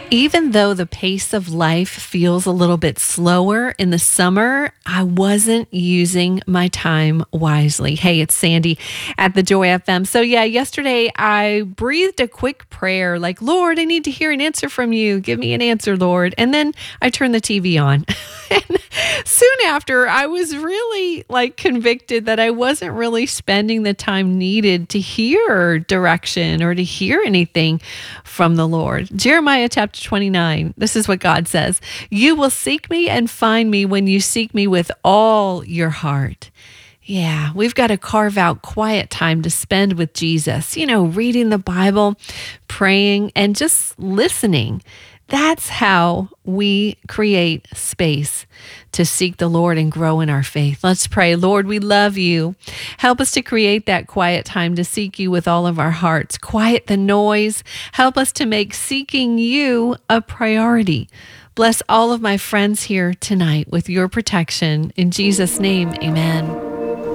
Even though the pace of life feels a little bit slower in the summer, I wasn't using my time wisely. Hey, it's Sandy at the Joy FM. So, yeah, yesterday I breathed a quick prayer like, Lord, I need to hear an answer from you. Give me an answer, Lord. And then I turned the TV on. And soon after, I was really convicted that I wasn't really spending the time needed to hear direction or to hear anything from the Lord. Jeremiah chapter 29, this is what God says. You will seek me and find me when you seek me with all your heart. Yeah, we've got to carve out quiet time to spend with Jesus, reading the Bible, praying, and just listening. That's how we create space to seek the Lord and grow in our faith. Let's pray. Lord, we love you. Help us to create that quiet time to seek you with all of our hearts. Quiet the noise. Help us to make seeking you a priority. Bless all of my friends here tonight with your protection. In Jesus' name, amen.